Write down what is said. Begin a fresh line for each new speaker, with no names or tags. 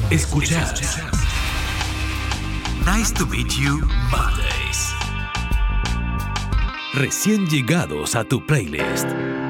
Escuchas Nice to Meet You Mondays. Recién llegados a tu playlist.